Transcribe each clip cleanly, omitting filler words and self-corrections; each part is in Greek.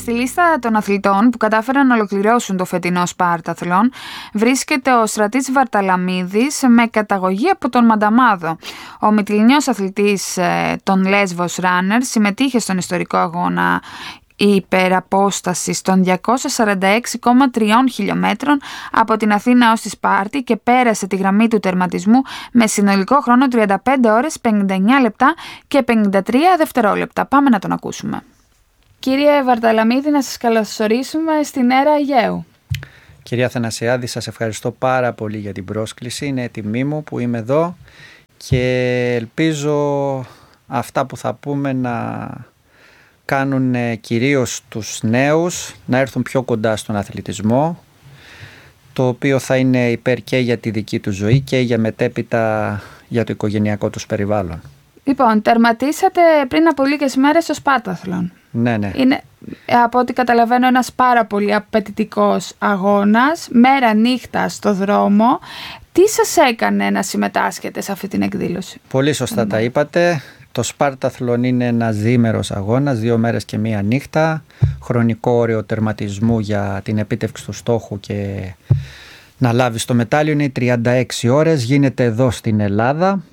Στη λίστα των αθλητών που κατάφεραν να ολοκληρώσουν το φετινό Σπάρταθλον βρίσκεται ο Στρατής Βαρταλαμίδης με καταγωγή από τον Μανταμάδο. Ο Μυτιληνιός αθλητής των Lesvos Runners συμμετείχε στον ιστορικό αγώνα υπεραπόστασης των 246,3 χιλιόμετρων από την Αθήνα ως τη Σπάρτη και πέρασε τη γραμμή του τερματισμού με συνολικό χρόνο 35 ώρες, 59 λεπτά και 53 δευτερόλεπτα. Πάμε να τον ακούσουμε. Κύριε Βαρταλαμίδη, να σας καλωσορίσουμε στην Έρα Αιγαίου. Κυρία Αθανασιάδη, σας ευχαριστώ πάρα πολύ για την πρόσκληση. Είναι τιμή μου που είμαι εδώ και ελπίζω αυτά που θα πούμε να κάνουν κυρίως τους νέους να έρθουν πιο κοντά στον αθλητισμό, το οποίο θα είναι υπέρ και για τη δική του ζωή και για μετέπειτα για το οικογενειακό τους περιβάλλον. Λοιπόν, τερματίσατε πριν από λίγες μέρες στο Σπάρταθλον. Ναι. Είναι, από ό,τι καταλαβαίνω, ένας πάρα πολύ απαιτητικός αγώνας, μέρα νύχτα στο δρόμο. Τι σας έκανε να συμμετάσχετε σε αυτή την εκδήλωση? Πολύ σωστά τα είπατε. Το Σπάρταθλον είναι ένας διήμερος αγώνας, 2 μέρες και 1 νύχτα. Χρονικό όριο τερματισμού για την επίτευξη του στόχου και να λάβεις το μετάλλιο είναι 36 ώρες. Γίνεται εδώ στην Ελλάδα.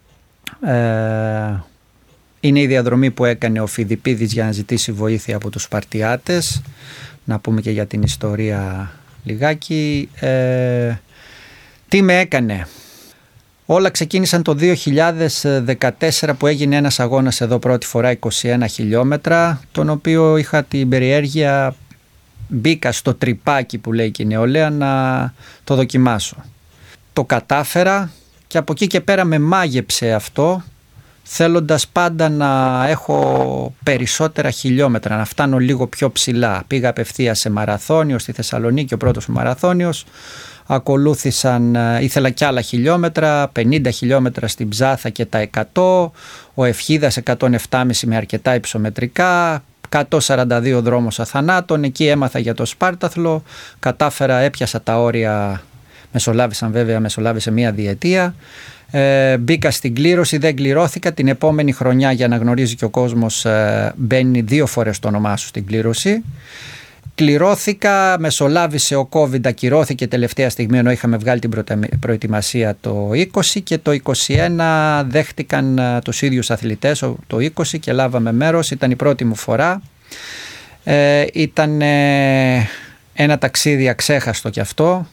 Είναι η διαδρομή που έκανε ο Φιδιπίδης για να ζητήσει βοήθεια από τους Σπαρτιάτες. Να πούμε και για την ιστορία λιγάκι. Τι με έκανε? Όλα ξεκίνησαν το 2014 που έγινε ένας αγώνας εδώ πρώτη φορά 21 χιλιόμετρα, τον οποίο είχα την περιέργεια, μπήκα στο τρυπάκι που λέει και η νεολαία να το δοκιμάσω. Το κατάφερα και από εκεί και πέρα με μάγεψε αυτό, θέλοντας πάντα να έχω περισσότερα χιλιόμετρα, να φτάνω λίγο πιο ψηλά. Πήγα απευθείας σε μαραθώνιο στη Θεσσαλονίκη, ο πρώτος μου μαραθώνιος. Ακολούθησαν, ήθελα κι άλλα χιλιόμετρα, 50 χιλιόμετρα στην Ψάθα και τα 100, ο Ευχίδας 107,5 με αρκετά υψομετρικά, 142 δρόμος αθανάτων, εκεί έμαθα για το Σπάρταθλο, κατάφερα, έπιασα τα όρια, μεσολάβησε 1 διετία, μπήκα στην κλήρωση, δεν κληρώθηκα, την επόμενη χρονιά για να γνωρίζει και ο κόσμος μπαίνει 2 φορές το όνομά σου στην κλήρωση. Κληρώθηκα, μεσολάβησε ο COVID, ακυρώθηκε τελευταία στιγμή ενώ είχαμε βγάλει την προετοιμασία το 20 και το 21 δέχτηκαν τους ίδιους αθλητές το 20 και λάβαμε μέρος, ήταν η πρώτη μου φορά. Ήταν ένα ταξίδι αξέχαστο κι αυτό,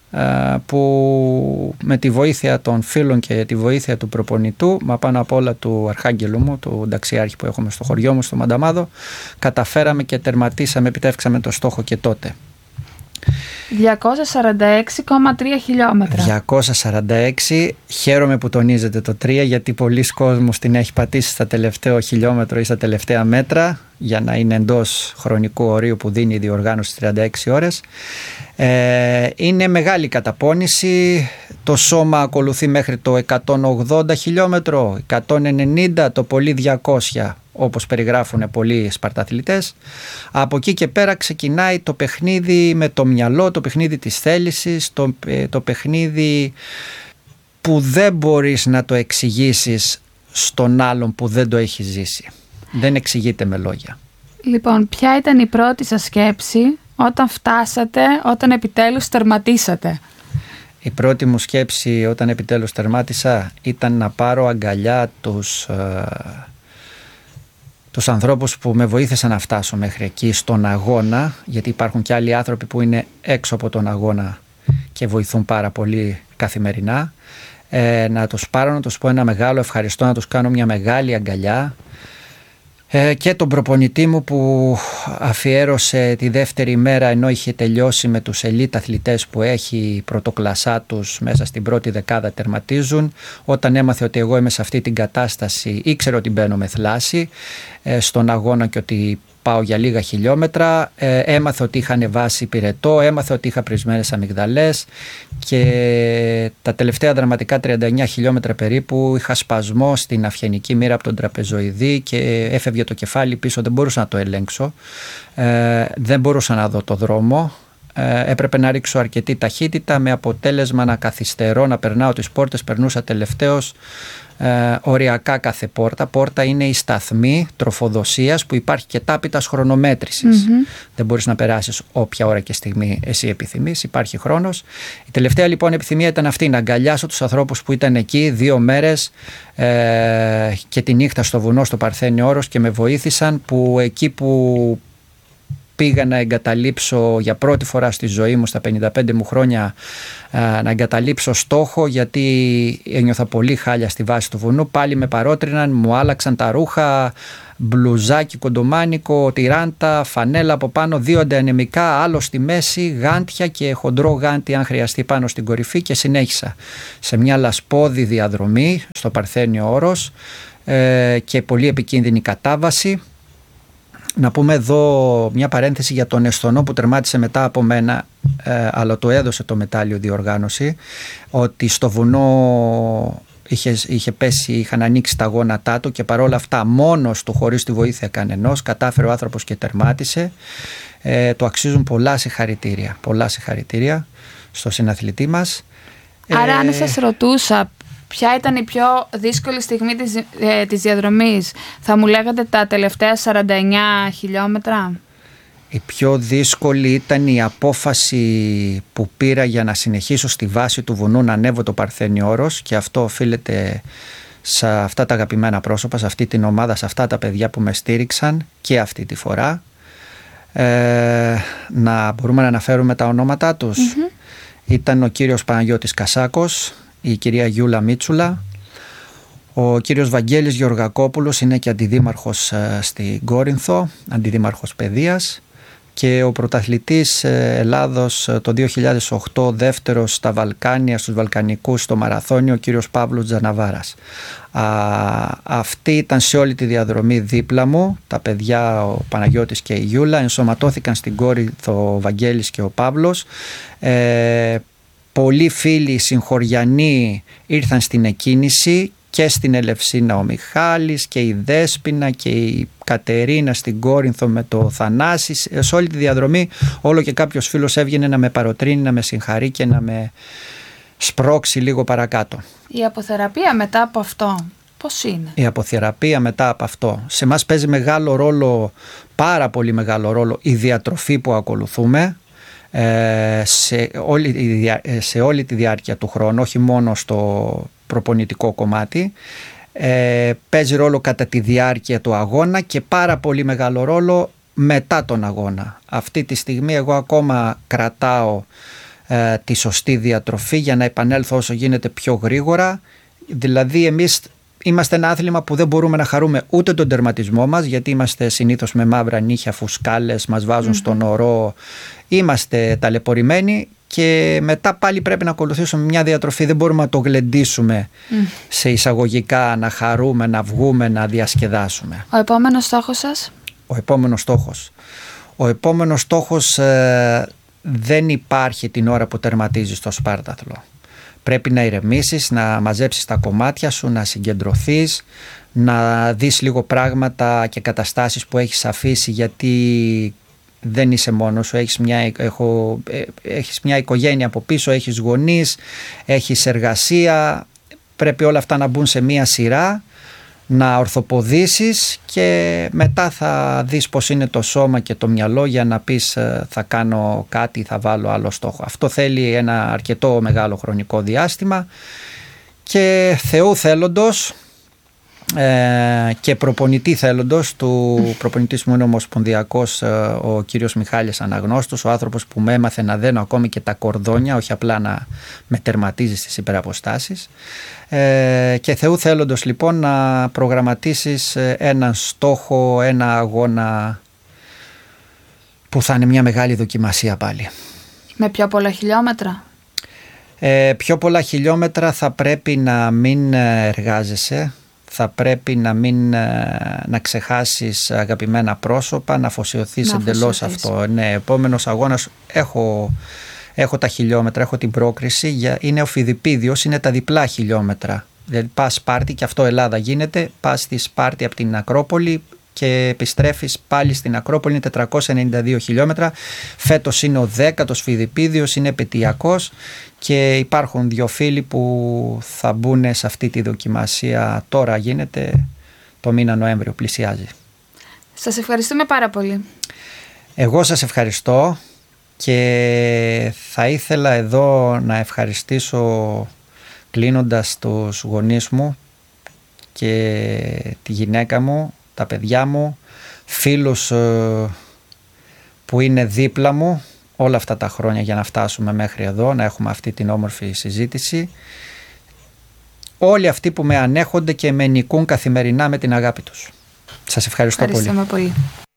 που με τη βοήθεια των φίλων και τη βοήθεια του προπονητού, μα πάνω απ' όλα του αρχάγγελου μου, του ταξιάρχη που έχουμε στο χωριό μου στο Μανταμάδο, καταφέραμε και τερματίσαμε, επιτεύξαμε το στόχο και τότε. 246,3 χιλιόμετρα. 246, χαίρομαι που τονίζετε το 3 γιατί πολλοί κόσμος την έχει πατήσει στα τελευταίο χιλιόμετρο ή στα τελευταία μέτρα για να είναι εντός χρονικού ορίου που δίνει η διοργάνωση 36 ώρες. Είναι μεγάλη καταπώνηση, το σώμα ακολουθεί μέχρι το 180 χιλιόμετρο, 190, το πολύ 200 όπως περιγράφουν πολλοί σπαρταθλητές. Από εκεί και πέρα ξεκινάει το παιχνίδι με το μυαλό, το παιχνίδι της θέλησης, το παιχνίδι που δεν μπορείς να το εξηγήσεις στον άλλον που δεν το έχει ζήσει. Δεν εξηγείται με λόγια. Λοιπόν, ποια ήταν η πρώτη σας σκέψη όταν επιτέλους τερματίσατε? Η πρώτη μου σκέψη όταν επιτέλους τερμάτισα ήταν να πάρω αγκαλιά τους ανθρώπους που με βοήθησαν να φτάσω μέχρι εκεί στον αγώνα, γιατί υπάρχουν και άλλοι άνθρωποι που είναι έξω από τον αγώνα και βοηθούν πάρα πολύ καθημερινά. Να τους πάρω, να τους πω ένα μεγάλο ευχαριστώ, να τους κάνω μια μεγάλη αγκαλιά, και τον προπονητή μου που αφιέρωσε τη δεύτερη μέρα ενώ είχε τελειώσει με τους ελίτ αθλητές που έχει πρωτοκλασσά τους μέσα στην πρώτη δεκάδα τερματίζουν. Όταν έμαθε ότι εγώ είμαι σε αυτή την κατάσταση, ήξερε ότι μπαίνω με θλάση στον αγώνα και ότι πάω για λίγα χιλιόμετρα, έμαθε ότι είχα ανεβάσει πυρετό, έμαθε ότι είχα πρισμένες αμυγδαλές και τα τελευταία δραματικά 39 χιλιόμετρα περίπου είχα σπασμό στην αυχενική μοίρα από τον τραπεζοειδή και έφευγε το κεφάλι πίσω, δεν μπορούσα να το ελέγξω, δεν μπορούσα να δω το δρόμο, έπρεπε να ρίξω αρκετή ταχύτητα, με αποτέλεσμα να καθυστερώ, να περνάω τις πόρτες. Περνούσα τελευταίος οριακά κάθε πόρτα. Πόρτα είναι η σταθμή τροφοδοσίας που υπάρχει και τάπητας χρονομέτρησης. Δεν μπορείς να περάσεις όποια ώρα και στιγμή εσύ επιθυμείς, υπάρχει χρόνος. Η τελευταία λοιπόν επιθυμία ήταν αυτή, να αγκαλιάσω τους ανθρώπους που ήταν εκεί 2 μέρες και τη νύχτα στο βουνό στο Παρθένιο Όρος και με βοήθησαν, που εκεί που πήγα να εγκαταλείψω για πρώτη φορά στη ζωή μου στα 55 μου χρόνια, να εγκαταλείψω στόχο, γιατί ένιωθα πολύ χάλια στη βάση του βουνού. Πάλι με παρότριναν, μου άλλαξαν τα ρούχα, μπλουζάκι κοντομάνικο, τυράντα, φανέλα από πάνω, 2 αντιανεμικά, άλλο στη μέση, γάντια και χοντρό γάντι αν χρειαστεί πάνω στην κορυφή, και συνέχισα σε μια λασπώδη διαδρομή στο Παρθένιο Όρος και πολύ επικίνδυνη κατάβαση. Να πούμε εδώ μια παρένθεση για τον Εσθονό που τερμάτισε μετά από μένα, αλλά το έδωσε το μετάλλιο διοργάνωση, ότι στο βουνό είχε πέσει, είχαν ανοίξει τα γόνατά του και παρόλα αυτά μόνος του, χωρίς τη βοήθεια κανενός, κατάφερε ο άνθρωπος και τερμάτισε. Το αξίζουν πολλά συγχαρητήρια στο συναθλητή μας. Άρα αν σας ρωτούσα ποια ήταν η πιο δύσκολη στιγμή της διαδρομής, θα μου λέγατε τα τελευταία 49 χιλιόμετρα? Η πιο δύσκολη ήταν η απόφαση που πήρα για να συνεχίσω στη βάση του βουνού να ανέβω το Παρθένιο Όρος, και αυτό οφείλεται σε αυτά τα αγαπημένα πρόσωπα, σε αυτή την ομάδα, σε αυτά τα παιδιά που με στήριξαν και αυτή τη φορά. Να μπορούμε να αναφέρουμε τα ονόματά τους. Ήταν ο κύριος Παναγιώτης Κασάκος, η κυρία Γιούλα Μίτσουλα, ο κύριος Βαγγέλης Γεωργακόπουλος, είναι και αντιδήμαρχος στην Κόρινθο, αντιδήμαρχος παιδείας, και ο πρωταθλητής Ελλάδος το 2008, δεύτερος στα Βαλκάνια, στους Βαλκανικούς, στο μαραθώνιο, ο κύριος Παύλος Τζαναβάρας. Αυτοί ήταν σε όλη τη διαδρομή δίπλα μου, τα παιδιά, ο Παναγιώτης και η Γιούλα. Ενσωματώθηκαν στην Κόρινθο ο Βαγγέλης και ο Παύλος. Πολλοί φίλοι συγχωριανοί ήρθαν στην εκκίνηση, και στην Ελευσίνα ο Μιχάλης και η Δέσποινα και η Κατερίνα στην Κόρινθο με το Θανάση. Σε όλη τη διαδρομή όλο και κάποιος φίλος έβγαινε να με παροτρύνει, να με συγχαρεί και να με σπρώξει λίγο παρακάτω. Η αποθεραπεία μετά από αυτό πώς είναι? Η αποθεραπεία μετά από αυτό, σε μας παίζει μεγάλο ρόλο, πάρα πολύ μεγάλο ρόλο, η διατροφή που ακολουθούμε. Σε όλη τη διάρκεια του χρόνου, όχι μόνο στο προπονητικό κομμάτι, παίζει ρόλο κατά τη διάρκεια του αγώνα και πάρα πολύ μεγάλο ρόλο μετά τον αγώνα. Αυτή τη στιγμή εγώ ακόμα κρατάω τη σωστή διατροφή για να επανέλθω όσο γίνεται πιο γρήγορα. Δηλαδή εμείς είμαστε ένα άθλημα που δεν μπορούμε να χαρούμε ούτε τον τερματισμό μας, γιατί είμαστε συνήθως με μαύρα νύχια, φουσκάλες, μας βάζουν στον ορό, είμαστε ταλαιπωρημένοι, και μετά πάλι πρέπει να ακολουθήσουμε μια διατροφή. Δεν μπορούμε να το γλεντήσουμε σε εισαγωγικά, να χαρούμε, να βγούμε, να διασκεδάσουμε. Ο επόμενος στόχος σας? Ο επόμενος στόχος δεν υπάρχει την ώρα που τερματίζεις το Σπάρταθλο. Πρέπει να ηρεμήσεις, να μαζέψεις τα κομμάτια σου, να συγκεντρωθείς, να δεις λίγο πράγματα και καταστάσεις που έχεις αφήσει, γιατί δεν είσαι μόνος σου, έχεις μια οικογένεια από πίσω, έχεις γονείς, έχεις εργασία, πρέπει όλα αυτά να μπουν σε μια σειρά, να ορθοποδήσεις, και μετά θα δεις πως είναι το σώμα και το μυαλό για να πεις θα κάνω κάτι, θα βάλω άλλο στόχο. Αυτό θέλει ένα αρκετό μεγάλο χρονικό διάστημα, και Θεού θέλοντος και προπονητή θέλοντος, του προπονητής μου είναι ομοσπονδιακός ο κύριος Μιχάλης Αναγνώστος, ο άνθρωπος που με έμαθε να δένω ακόμη και τα κορδόνια, όχι απλά να με τερματίζει στις υπεραποστάσεις, και Θεού θέλοντος λοιπόν να προγραμματίσεις έναν στόχο, ένα αγώνα που θα είναι μια μεγάλη δοκιμασία πάλι. Με πιο πολλά χιλιόμετρα? Πιο πολλά χιλιόμετρα θα πρέπει να μην εργάζεσαι, θα πρέπει να ξεχάσεις αγαπημένα πρόσωπα, να αφοσιωθείς εντελώς αυτό. Ναι, επόμενος αγώνας έχω τα χιλιόμετρα, έχω την πρόκριση, είναι ο Φιδιπίδιος, είναι τα διπλά χιλιόμετρα. Δηλαδή πας Σπάρτη, και αυτό Ελλάδα γίνεται, πας στη Σπάρτη από την Ακρόπολη και επιστρέφεις πάλι στην Ακρόπολη. Είναι 492 χιλιόμετρα. Φέτος είναι ο 10ος Φιδιπίδιος, είναι επαιτειακός και υπάρχουν 2 φίλοι που θα μπουν σε αυτή τη δοκιμασία. Τώρα γίνεται, το μήνα Νοέμβριο πλησιάζει. Σας ευχαριστούμε πάρα πολύ. Εγώ σας ευχαριστώ και θα ήθελα εδώ να ευχαριστήσω, κλείνοντας, τους γονείς μου και τη γυναίκα μου, τα παιδιά μου, φίλους που είναι δίπλα μου όλα αυτά τα χρόνια για να φτάσουμε μέχρι εδώ, να έχουμε αυτή την όμορφη συζήτηση. Όλοι αυτοί που με ανέχονται και με νικούν καθημερινά με την αγάπη τους. Σας ευχαριστώ πολύ. Ευχαριστούμε πολύ.